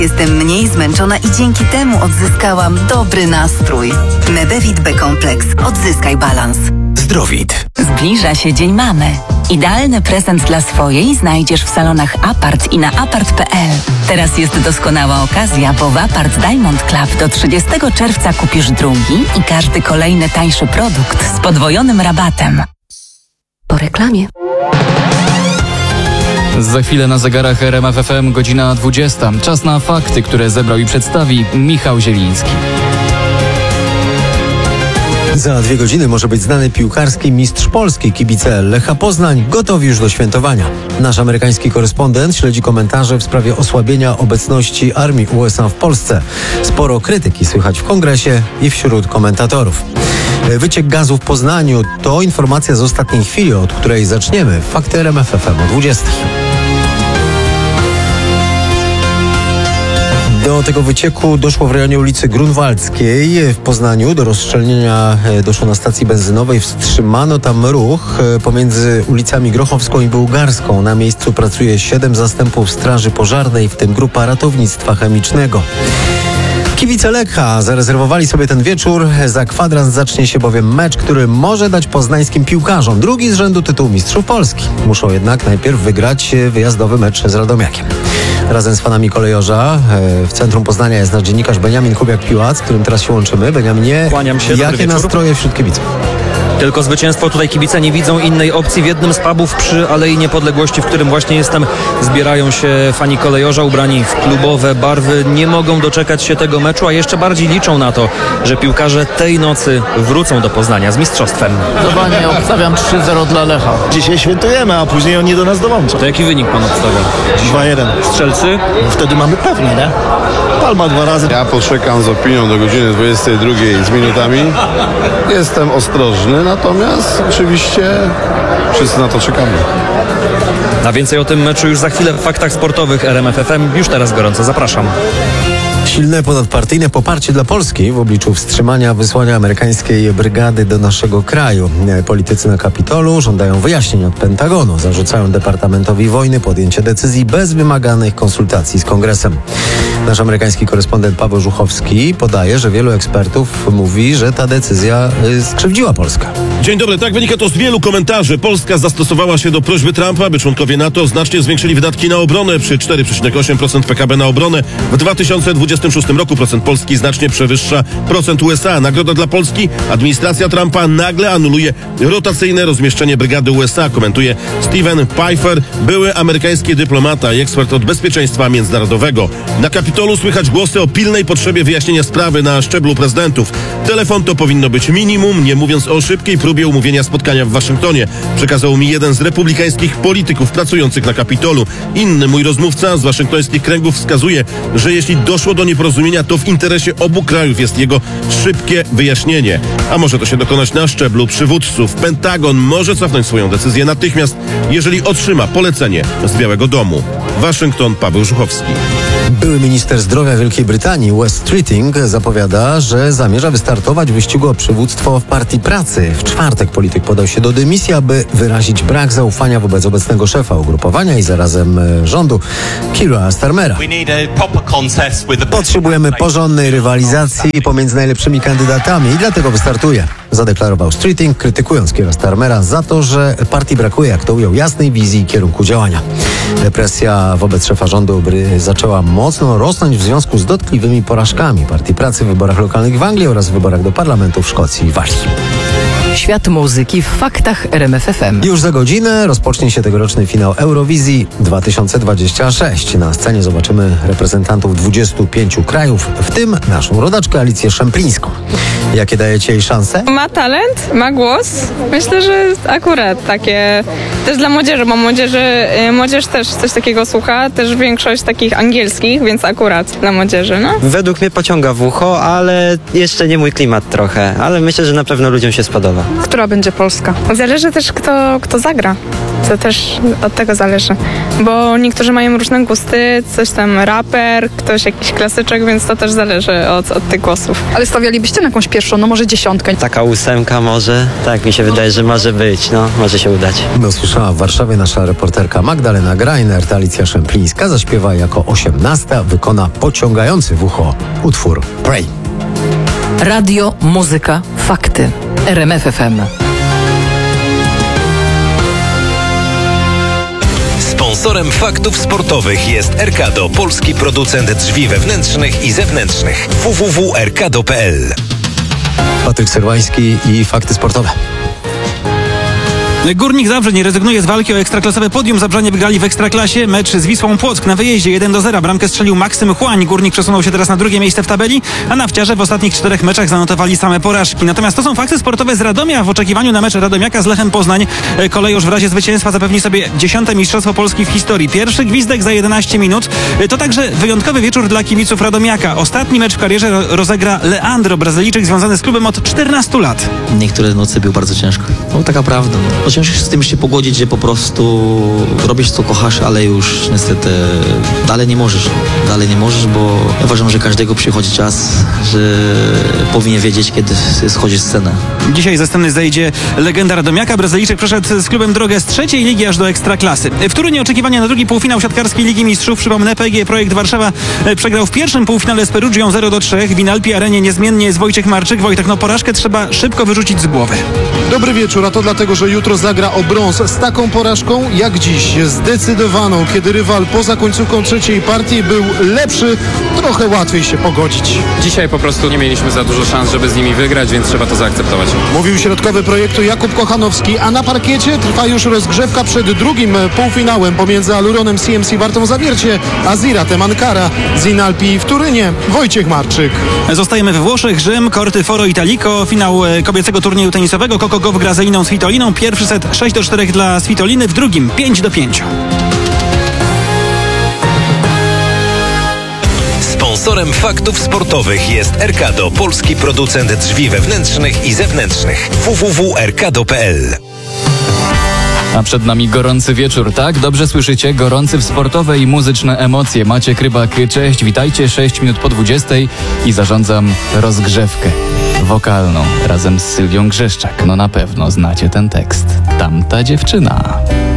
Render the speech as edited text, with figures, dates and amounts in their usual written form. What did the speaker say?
Jestem mniej zmęczona i dzięki temu odzyskałam dobry nastrój. Medevit B-kompleks. Odzyskaj balans. Zdrowit. Zbliża się Dzień Mamy. Idealny prezent dla swojej znajdziesz w salonach Apart i na apart.pl. Teraz jest doskonała okazja, bo w Apart Diamond Club do 30 czerwca kupisz drugi i każdy kolejny tańszy produkt z podwojonym rabatem. Po reklamie. Za chwilę na zegarach RMF FM godzina 20. Czas na fakty, które zebrał i przedstawi Michał Zieliński. Za 2 godziny może być znany piłkarski mistrz Polski. Kibice Lecha Poznań gotowi już do świętowania. Nasz amerykański korespondent śledzi komentarze w sprawie osłabienia obecności armii USA w Polsce. Sporo krytyki słychać w kongresie i wśród komentatorów. Wyciek gazu w Poznaniu to informacja z ostatniej chwili, od której zaczniemy. Fakty RMF FM o 20. Do tego wycieku doszło w rejonie ulicy Grunwaldzkiej w Poznaniu. Do rozszczelnienia doszło na stacji benzynowej. Wstrzymano tam ruch pomiędzy ulicami Grochowską i Bułgarską. Na miejscu pracuje 7 zastępów straży pożarnej, w tym grupa ratownictwa chemicznego. Kibice Lecha zarezerwowali sobie ten wieczór. Za kwadrans zacznie się bowiem mecz, który może dać poznańskim piłkarzom drugi z rzędu tytuł mistrzów Polski. Muszą jednak najpierw wygrać wyjazdowy mecz z Radomiakiem. Razem z fanami kolejorza w centrum Poznania jest nasz dziennikarz Beniamin Kubiak-Piłac, z którym teraz się łączymy. Beniaminie, Kłaniam się, jakie nastroje wśród kibiców? Tylko zwycięstwo. Tutaj kibice nie widzą innej opcji. W jednym z pubów przy Alei Niepodległości, w którym właśnie jestem, zbierają się fani kolejorza ubrani w klubowe barwy. Nie mogą doczekać się tego meczu, a jeszcze bardziej liczą na to, że piłkarze tej nocy wrócą do Poznania z mistrzostwem. Zdecydowanie obstawiam 3-0 dla Lecha. Dzisiaj świętujemy, a później oni do nas dołączą. To jaki wynik pan obstawia? 2-1. Strzelcy? Wtedy mamy pewnie, nie? Palma 2 razy. Ja poczekam z opinią do godziny 22 z minutami. Jestem ostrożny, natomiast oczywiście wszyscy na to czekamy. A więcej o tym meczu już za chwilę w faktach sportowych RMF FM. Już teraz gorąco zapraszam. Silne ponadpartyjne poparcie dla Polski w obliczu wstrzymania wysłania amerykańskiej brygady do naszego kraju. Politycy na Kapitolu żądają wyjaśnień od Pentagonu. Zarzucają Departamentowi Wojny podjęcie decyzji bez wymaganych konsultacji z Kongresem. Nasz amerykański korespondent Paweł Żuchowski podaje, że wielu ekspertów mówi, że ta decyzja skrzywdziła Polskę. Dzień dobry, tak wynika to z wielu komentarzy. Polska zastosowała się do prośby Trumpa, by członkowie NATO znacznie zwiększyli wydatki na obronę. Przy 4,8% PKB na obronę w 2026 roku procent Polski znacznie przewyższa procent USA. Nagroda dla Polski. Administracja Trumpa nagle anuluje rotacyjne rozmieszczenie brygady USA, komentuje Steven Pfeiffer, były amerykański dyplomata i ekspert od bezpieczeństwa międzynarodowego. Na Kapitolu słychać głosy o pilnej potrzebie wyjaśnienia sprawy na szczeblu prezydentów. Telefon to powinno być minimum, nie mówiąc o szybkiej próbie umówienia spotkania w Waszyngtonie. Przekazał mi jeden z republikańskich polityków pracujących na Kapitolu. Inny mój rozmówca z waszyngtońskich kręgów wskazuje, że jeśli doszło do nieporozumienia, to w interesie obu krajów jest jego szybkie wyjaśnienie. A może to się dokonać na szczeblu przywódców. Pentagon może cofnąć swoją decyzję natychmiast, jeżeli otrzyma polecenie z Białego Domu. Waszyngton, Paweł Żuchowski. Były minister zdrowia Wielkiej Brytanii Wes Streeting zapowiada, że zamierza wystartować w wyścigu o przywództwo w Partii Pracy. W czwartek polityk podał się do dymisji, aby wyrazić brak zaufania wobec obecnego szefa ugrupowania i zarazem rządu, Keira Starmera. Potrzebujemy porządnej rywalizacji pomiędzy najlepszymi kandydatami i dlatego wystartuje, zadeklarował Streeting, krytykując Keira Starmera za to, że partii brakuje, jak to ujął, jasnej wizji i kierunku działania. Presja wobec szefa rządu zaczęła mocno rosnąć w związku z dotkliwymi porażkami Partii Pracy w wyborach lokalnych w Anglii oraz w wyborach do parlamentu w Szkocji i Walii. Świat muzyki w faktach RMF FM. Już za godzinę rozpocznie się tegoroczny finał Eurowizji 2026. Na scenie zobaczymy reprezentantów 25 krajów, w tym naszą rodaczkę Alicję Szemplińską. Jakie dajecie jej szanse? Ma talent, ma głos. Myślę, że akurat takie też dla młodzieży, bo młodzież też coś takiego słucha, też większość takich angielskich, więc akurat dla młodzieży, no. Według mnie pociąga w ucho, ale jeszcze nie mój klimat trochę, ale myślę, że na pewno ludziom się spodoba. Która będzie Polska? Zależy też kto zagra. To też od tego zależy, bo niektórzy mają różne gusty, coś tam raper, ktoś jakiś klasyczek, więc to też zależy od tych głosów. Ale stawialibyście na jakąś pierwszą, no może 10? Taka 8 może, tak mi się wydaje, że może być, no może się udać. No słyszymy usłyszała w Warszawie nasza reporterka Magdalena Greinert. Alicja Szemplińska zaśpiewa jako 18. Wykona pociągający w ucho utwór Pray. Radio, muzyka, fakty. RMF FM. Sponsorem faktów sportowych jest Erkado, polski producent drzwi wewnętrznych i zewnętrznych. www.erkado.pl. Patryk Serwański i fakty sportowe. Górnik Zabrze nie rezygnuje z walki o ekstraklasowe podium. Zabrzanie wygrali w Ekstraklasie mecz z Wisłą Płock na wyjeździe 1-0. Bramkę strzelił Maksym Chłań. Górnik przesunął się teraz na drugie miejsce w tabeli, a nafciarze w ostatnich 4 meczach zanotowali same porażki. Natomiast to są fakty sportowe z Radomia. W oczekiwaniu na mecz Radomiaka z Lechem Poznań Kolejorz w razie zwycięstwa zapewni sobie 10. Mistrzostwo Polski w historii. Pierwszy gwizdek za 11 minut. To także wyjątkowy wieczór dla kibiców Radomiaka. Ostatni mecz w karierze rozegra Leandro, Brazylijczyk związany z klubem od 14 lat. Niektóre noce było bardzo ciężko. No taka prawda. No, ciężko się z tym się pogodzić, że po prostu robisz co kochasz, ale już niestety dalej nie możesz. Dalej nie możesz, bo ja uważam, że każdego przychodzi czas, że powinien wiedzieć, kiedy schodzi z sceny. Dzisiaj ze sceny zejdzie legenda Radomiaka. Brazylijczyk przeszedł z klubem drogę z 3. ligi aż do Ekstraklasy. W Turynie oczekiwania na drugi półfinał siatkarskiej Ligi Mistrzów. Przypomnę, PGE Projekt Warszawa przegrał w pierwszym półfinale z Perugią 0-3. W Inalpi Arenie niezmiennie jest Wojciech Marczyk. Wojtek, porażkę trzeba szybko wyrzucić z głowy. Dobry wieczór, a to dlatego, że jutro zagra o brąz z taką porażką jak dziś. Zdecydowaną, kiedy rywal poza końcówką trzeciej partii był lepszy, trochę łatwiej się pogodzić. Dzisiaj po prostu nie mieliśmy za dużo szans, żeby z nimi wygrać, więc trzeba to zaakceptować. Mówił środkowy projektu Jakub Kochanowski, a na parkiecie trwa już rozgrzewka przed drugim półfinałem pomiędzy Aluronem CMC Wartą Zawiercie a Ziratem Ankara. Z Inalpi w Turynie Wojciech Marczyk. Zostajemy we Włoszech. Rzym, Korty Foro Italico. Finał kobiecego turnieju tenisowego. Coco Gauff gra z Eliną Svitoliną. Pierwszy set 6-4 dla Svitoliny, w drugim 5-5. Sponsorem faktów sportowych jest Erkado, polski producent drzwi wewnętrznych i zewnętrznych. www.erkado.pl. A przed nami gorący wieczór, tak? Dobrze słyszycie? Gorący w sportowe i muzyczne emocje. Maciek Rybak, cześć, witajcie, 6 minut po 20 i zarządzam rozgrzewkę wokalną razem z Sylwią Grzeszczak. No na pewno znacie ten tekst. Tamta dziewczyna.